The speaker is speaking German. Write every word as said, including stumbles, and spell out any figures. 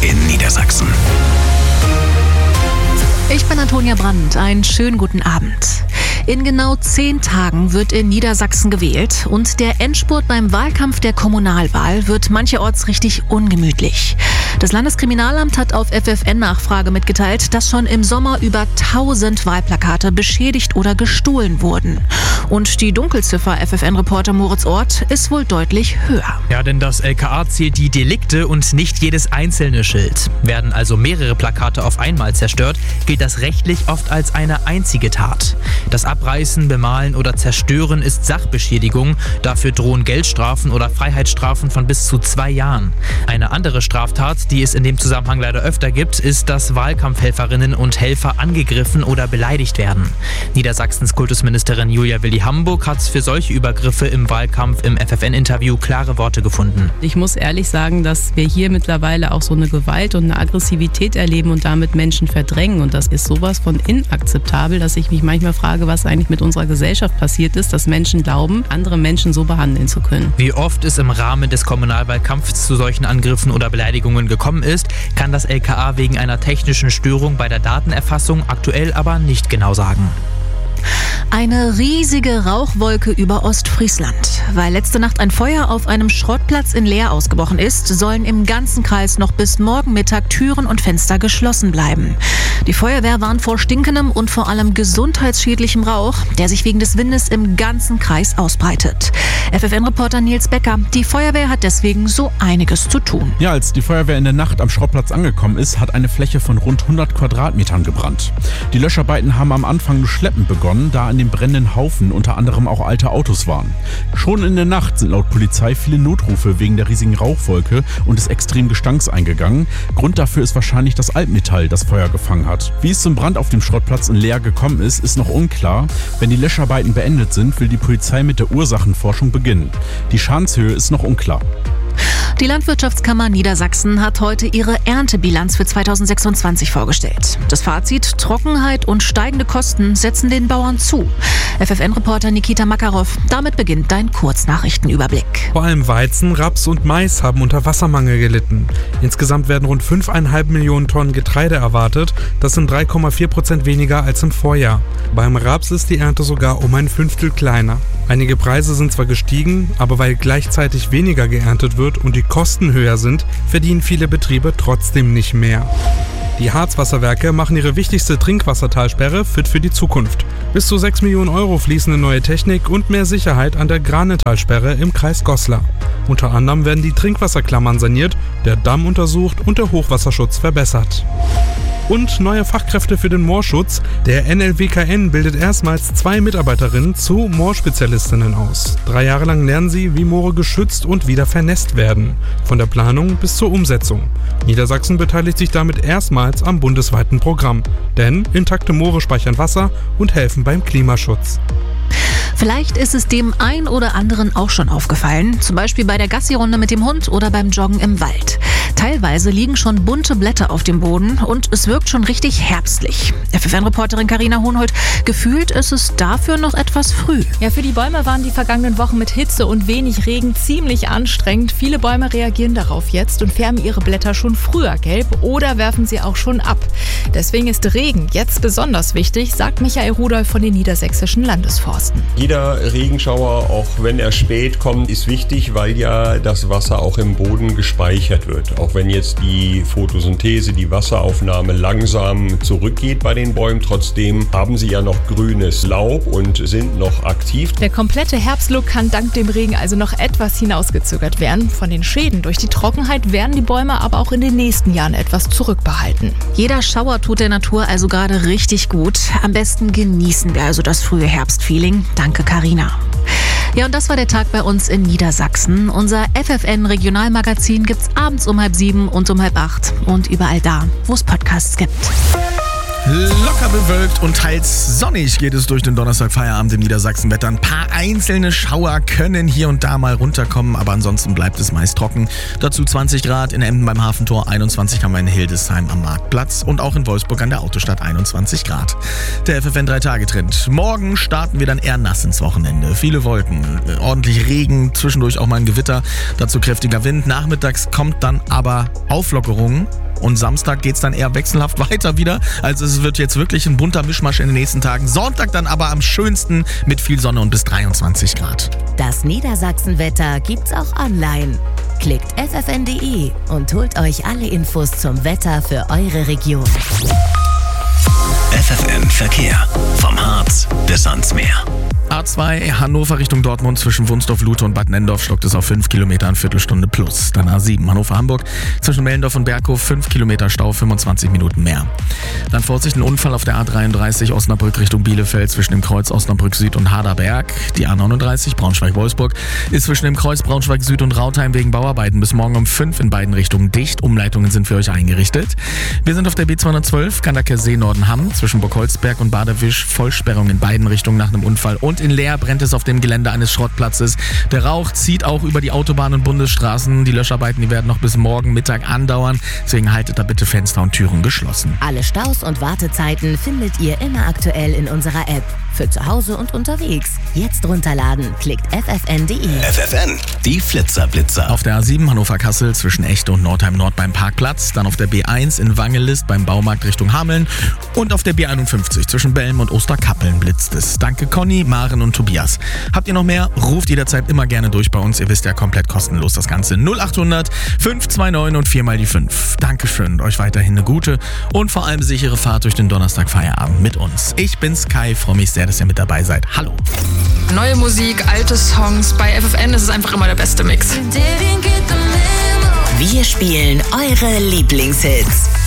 in Niedersachsen. Ich bin Antonia Brandt. Einen schönen guten Abend. In genau zehn Tagen wird in Niedersachsen gewählt und der Endspurt beim Wahlkampf der Kommunalwahl wird mancherorts richtig ungemütlich. Das Landeskriminalamt hat auf F F N-Nachfrage mitgeteilt, dass schon im Sommer über tausend Wahlplakate beschädigt oder gestohlen wurden. Und die Dunkelziffer F F N-Reporter Moritz Ort ist wohl deutlich höher. Ja, denn das L K A zählt die Delikte und nicht jedes einzelne Schild. Werden also mehrere Plakate auf einmal zerstört, gilt das rechtlich oft als eine einzige Tat. Das Abreißen, Bemalen oder Zerstören ist Sachbeschädigung. Dafür drohen Geldstrafen oder Freiheitsstrafen von bis zu zwei Jahren. Eine andere Straftat, die es in dem Zusammenhang leider öfter gibt, ist, dass Wahlkampfhelferinnen und Helfer angegriffen oder beleidigt werden. Niedersachsens Kultusministerin Julia Willi-Hamburg hat für solche Übergriffe im Wahlkampf im F F N-Interview klare Worte gefunden. Ich muss ehrlich sagen, dass wir hier mittlerweile auch so eine Gewalt und eine Aggressivität erleben und damit Menschen verdrängen. Und das ist sowas von inakzeptabel, dass ich mich manchmal frage, was eigentlich mit unserer Gesellschaft passiert ist, dass Menschen glauben, andere Menschen so behandeln zu können. Wie oft es im Rahmen des Kommunalwahlkampfs zu solchen Angriffen oder Beleidigungen gekommen ist, kann das L K A wegen einer technischen Störung bei der Datenerfassung aktuell aber nicht genau sagen. Eine riesige Rauchwolke über Ostfriesland. Weil letzte Nacht ein Feuer auf einem Schrottplatz in Leer ausgebrochen ist, sollen im ganzen Kreis noch bis morgen Mittag Türen und Fenster geschlossen bleiben. Die Feuerwehr warnt vor stinkendem und vor allem gesundheitsschädlichem Rauch, der sich wegen des Windes im ganzen Kreis ausbreitet. F F N-Reporter Nils Becker, die Feuerwehr hat deswegen so einiges zu tun. Ja, als die Feuerwehr in der Nacht am Schrottplatz angekommen ist, hat eine Fläche von rund hundert Quadratmetern gebrannt. Die Löscharbeiten haben am Anfang nur schleppend begonnen, da an dem brennenden Haufen unter anderem auch alte Autos waren. Schon in der Nacht sind laut Polizei viele Notrufe wegen der riesigen Rauchwolke und des extremen Gestanks eingegangen. Grund dafür ist wahrscheinlich das Altmetall, das Feuer gefangen hat. Wie es zum Brand auf dem Schrottplatz in Leer gekommen ist, ist noch unklar. Wenn die Löscharbeiten beendet sind, will die Polizei mit der Ursachenforschung beginnen. Die Schadenshöhe ist noch unklar. Die Landwirtschaftskammer Niedersachsen hat heute ihre Erntebilanz für zweitausendsechsundzwanzig vorgestellt. Das Fazit: Trockenheit und steigende Kosten setzen den Bauern zu. F F N-Reporter Nikita Makarov, damit beginnt dein Kurznachrichtenüberblick. Vor allem Weizen, Raps und Mais haben unter Wassermangel gelitten. Insgesamt werden rund fünf Komma fünf Millionen Tonnen Getreide erwartet. Das sind drei Komma vier Prozent weniger als im Vorjahr. Beim Raps ist die Ernte sogar um ein Fünftel kleiner. Einige Preise sind zwar gestiegen, aber weil gleichzeitig weniger geerntet wird und die Kosten höher sind, verdienen viele Betriebe trotzdem nicht mehr. Die Harzwasserwerke machen ihre wichtigste Trinkwassertalsperre fit für die Zukunft. Bis zu sechs Millionen Euro fließen in neue Technik und mehr Sicherheit an der Granetalsperre im Kreis Goslar. Unter anderem werden die Trinkwasserklammern saniert, der Damm untersucht und der Hochwasserschutz verbessert. Und neue Fachkräfte für den Moorschutz. Der N L W K N bildet erstmals zwei Mitarbeiterinnen zu Moorspezialistinnen aus. Drei Jahre lang lernen sie, wie Moore geschützt und wieder vernässt werden. Von der Planung bis zur Umsetzung. Niedersachsen beteiligt sich damit erstmals am bundesweiten Programm. Denn intakte Moore speichern Wasser und helfen beim Klimaschutz. Vielleicht ist es dem ein oder anderen auch schon aufgefallen, zum Beispiel bei der Gassi-Runde mit dem Hund oder beim Joggen im Wald. Teilweise liegen schon bunte Blätter auf dem Boden und es wirkt schon richtig herbstlich. F F N-Reporterin Carina Hohnhold, gefühlt ist es dafür noch etwas früh. Ja, für die Bäume waren die vergangenen Wochen mit Hitze und wenig Regen ziemlich anstrengend. Viele Bäume reagieren darauf jetzt und färben ihre Blätter schon früher gelb oder werfen sie auch schon ab. Deswegen ist Regen jetzt besonders wichtig, sagt Michael Rudolph von den Niedersächsischen Landesforsten. Jeder Regenschauer, auch wenn er spät kommt, ist wichtig, weil ja das Wasser auch im Boden gespeichert wird. Auch wenn jetzt die Photosynthese, die Wasseraufnahme langsam zurückgeht bei den Bäumen, trotzdem haben sie ja noch grünes Laub und sind noch aktiv. Der komplette Herbstlook kann dank dem Regen also noch etwas hinausgezögert werden. Von den Schäden durch die Trockenheit werden die Bäume aber auch in den nächsten Jahren etwas zurückbehalten. Jeder Schauer tut der Natur also gerade richtig gut. Am besten genießen wir also das frühe Herbstfeeling. Danke, Carina. Ja, und das war der Tag bei uns in Niedersachsen. Unser F F N-Regionalmagazin gibt's abends um halb sieben und um halb acht und überall da, wo es Podcasts gibt. Locker bewölkt und teils sonnig geht es durch den Donnerstag-Feierabend im Niedersachsenwetter. Ein paar einzelne Schauer können hier und da mal runterkommen, aber ansonsten bleibt es meist trocken. Dazu zwanzig Grad in Emden beim Hafentor, einundzwanzig haben wir in Hildesheim am Marktplatz und auch in Wolfsburg an der Autostadt einundzwanzig Grad. Der F F N drei Tage Trend. Morgen starten wir dann eher nass ins Wochenende. Viele Wolken, ordentlich Regen, zwischendurch auch mal ein Gewitter, dazu kräftiger Wind. Nachmittags kommt dann aber Auflockerung. Und Samstag geht's dann eher wechselhaft weiter wieder. Also es wird jetzt wirklich ein bunter Mischmasch in den nächsten Tagen. Sonntag dann aber am schönsten mit viel Sonne und bis dreiundzwanzig Grad. Das Niedersachsenwetter gibt's auch online. Klickt f f n punkt d e und holt euch alle Infos zum Wetter für eure Region. F F N Verkehr. Vom Harz bis ans Meer. A zwei Hannover Richtung Dortmund zwischen Wunsdorf-Lute und Bad Nendorf stockt es auf fünf Kilometer, eine Viertelstunde plus. Dann A sieben Hannover-Hamburg zwischen Mellendorf und Berghof fünf Kilometer Stau, fünfundzwanzig Minuten mehr. Dann Vorsicht, ein Unfall auf der A dreiunddreißig Osnabrück Richtung Bielefeld zwischen dem Kreuz Osnabrück Süd und Haderberg. Die A neununddreißig Braunschweig-Wolfsburg ist zwischen dem Kreuz Braunschweig Süd und Rautheim wegen Bauarbeiten bis morgen um fünf in beiden Richtungen dicht. Umleitungen sind für euch eingerichtet. Wir sind auf der B zweihundertzwölf Gandaker See Nordenham zwischen Burgholzberg und Badewisch. Vollsperrung in beiden Richtungen nach einem Unfall. Und in Leer brennt es auf dem Gelände eines Schrottplatzes. Der Rauch zieht auch über die Autobahn und Bundesstraßen. Die Löscharbeiten, die werden noch bis morgen Mittag andauern. Deswegen haltet da bitte Fenster und Türen geschlossen. Alle Staus und Wartezeiten findet ihr immer aktuell in unserer App. Für zu Hause und unterwegs. Jetzt runterladen. Klickt f f n punkt d e. F F N, die Flitzerblitzer. Auf der A sieben Hannover-Kassel zwischen Echte und Nordheim Nord beim Parkplatz. Dann auf der B eins in Wangelist beim Baumarkt Richtung Hameln. Und auf der B einundfünfzig zwischen Belm und Osterkappeln blitzt es. Danke Conny, Maren und Tobias. Habt ihr noch mehr? Ruft jederzeit immer gerne durch bei uns. Ihr wisst ja, komplett kostenlos das Ganze. null achthundert fünf zwei neun und vier mal die fünf. Dankeschön und euch weiterhin eine gute und vor allem sichere Fahrt durch den Donnerstag-Feierabend mit uns. Ich bin's Kai, freue mich sehr, dass ihr mit dabei seid. Hallo. Neue Musik, alte Songs. Bei F F N ist es einfach immer der beste Mix. Wir spielen eure Lieblingshits.